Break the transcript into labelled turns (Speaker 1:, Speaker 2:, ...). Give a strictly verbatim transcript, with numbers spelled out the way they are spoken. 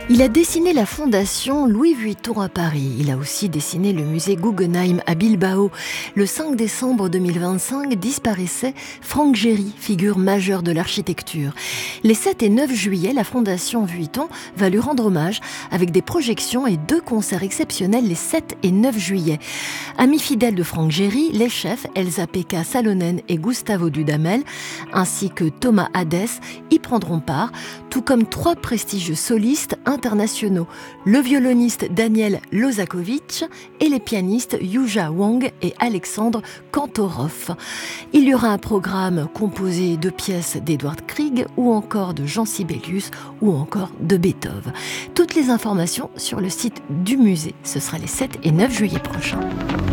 Speaker 1: Il a dessiné la fondation Louis Vuitton à Paris. Il a aussi dessiné le musée Guggenheim à Bilbao. Le cinq décembre deux mille vingt-cinq disparaissait Franck Gehry, figure majeure de l'architecture. Les sept et neuf juillet, la fondation Vuitton va lui rendre hommage avec des projections et deux concerts exceptionnels les sept et neuf juillet. Amis fidèles de Franck Gehry, les chefs Elsa-Pekka Salonen et Gustavo Dudamel, ainsi que Thomas Hadès, y prendront part, tout comme trois prestigieux solistes internationaux, le violoniste Daniel Lozakovitch et les pianistes Yuja Wang et Alexandre Kantorov. Il y aura un programme composé de pièces d'Edward Grieg ou encore de Jean Sibelius ou encore de Beethoven. Toutes les informations sur le site du musée. Ce sera les sept et neuf juillet prochains.